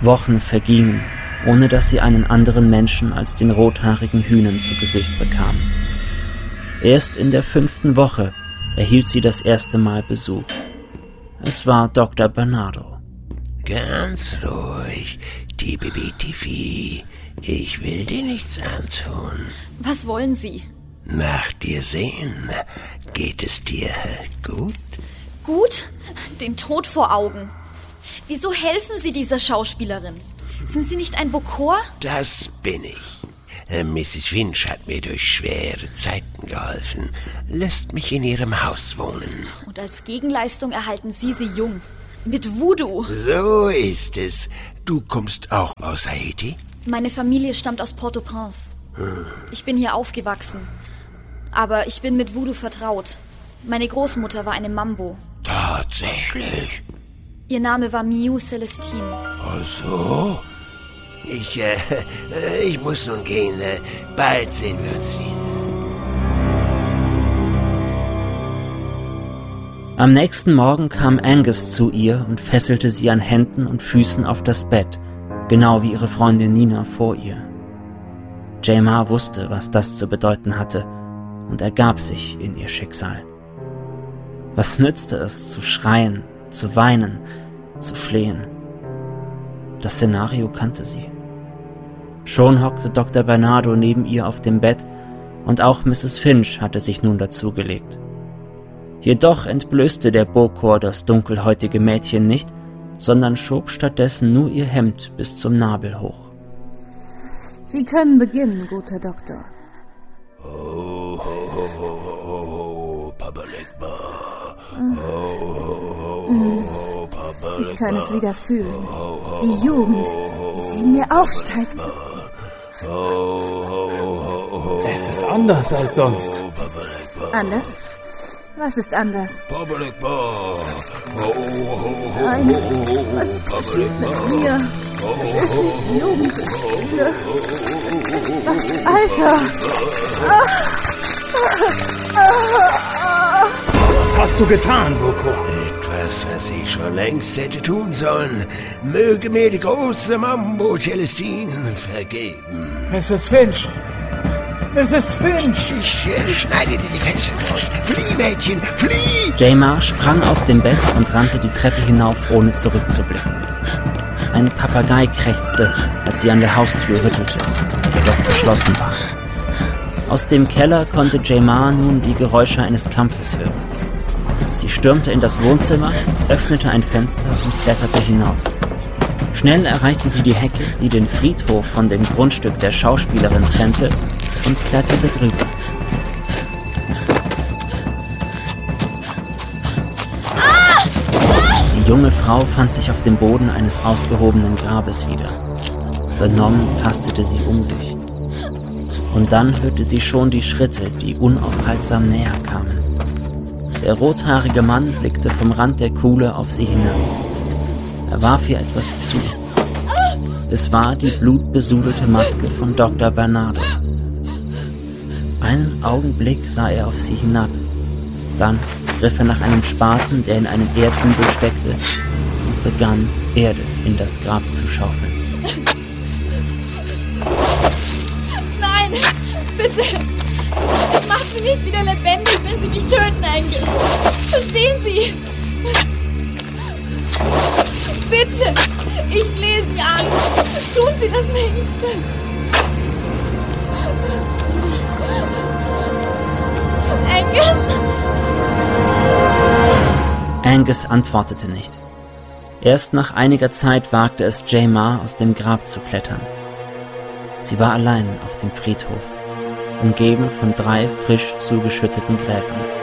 Wochen vergingen, ohne dass sie einen anderen Menschen als den rothaarigen Hühnen zu Gesicht bekam. Erst in der 5. Woche erhielt sie das erste Mal Besuch. Es war Dr. Bernardo. Ganz ruhig, Tibi-Tifi. Ich will dir nichts antun. Was wollen Sie? Nach dir sehen. Geht es dir gut? Gut? Den Tod vor Augen. Wieso helfen Sie dieser Schauspielerin? Sind Sie nicht ein Bokor? Das bin ich. Mrs. Finch hat mir durch schwere Zeiten geholfen. Lässt mich in ihrem Haus wohnen. Und als Gegenleistung erhalten Sie jung. Mit Voodoo. So ist es. Du kommst auch aus Haiti? Meine Familie stammt aus Port-au-Prince. Ich bin hier aufgewachsen. Aber ich bin mit Voodoo vertraut. Meine Großmutter war eine Mambo. Tatsächlich? Ihr Name war Miu Celestine. Ach so? Ich muss nun gehen. Bald sehen wir uns wieder. Am nächsten Morgen kam Angus zu ihr und fesselte sie an Händen und Füßen auf das Bett, genau wie ihre Freundin Nina vor ihr. Jamar wusste, was das zu bedeuten hatte, und ergab sich in ihr Schicksal. Was nützte es, zu schreien, zu weinen, zu flehen? Das Szenario kannte sie. Schon hockte Dr. Bernardo neben ihr auf dem Bett, und auch Mrs. Finch hatte sich nun dazugelegt. Jedoch entblößte der Bokor das dunkelhäutige Mädchen nicht, sondern schob stattdessen nur ihr Hemd bis zum Nabel hoch. Sie können beginnen, guter Doktor. Oh, Papa Legba. Ich kann es wieder fühlen. Die Jugend, wie sie in mir aufsteigt. Es ist anders als sonst. Anders? Was ist anders? Nein, was geschieht mit mir? Es ist nicht Jugend, ich fühle das Alter. Was hast du getan, Bokor? Etwas, was ich schon längst hätte tun sollen. Möge mir die große Mambo Celestine vergeben. Mrs. Finch! Mrs. Finch! Ich schneide dir die Fesseln aus. Flieh, Mädchen, flieh! Jamar sprang aus dem Bett und rannte die Treppe hinauf, ohne zurückzublicken. Ein Papagei krächzte, als sie an der Haustür rüttelte, die jedoch verschlossen war. Aus dem Keller konnte Jamar nun die Geräusche eines Kampfes hören. Sie stürmte in das Wohnzimmer, öffnete ein Fenster und kletterte hinaus. Schnell erreichte sie die Hecke, die den Friedhof von dem Grundstück der Schauspielerin trennte, und kletterte drüber. Die junge Frau fand sich auf dem Boden eines ausgehobenen Grabes wieder. Benommen tastete sie um sich. Und dann hörte sie schon die Schritte, die unaufhaltsam näher kamen. Der rothaarige Mann blickte vom Rand der Kuhle auf sie hinab. Er warf ihr etwas zu. Es war die blutbesudelte Maske von Dr. Bernardo. Einen Augenblick sah er auf sie hinab. Dann griff er nach einem Spaten, der in einem Erdhügel steckte, und begann, Erde in das Grab zu schaufeln. Nein, bitte! Das macht Sie nicht wieder lebendig, wenn Sie mich töten, Angus! Verstehen Sie? Bitte! Ich flehe Sie an! Tun Sie das nicht! Angus! Angus antwortete nicht. Erst nach einiger Zeit wagte es Jamar, aus dem Grab zu klettern. Sie war allein auf dem Friedhof, umgeben von 3 frisch zugeschütteten Gräbern.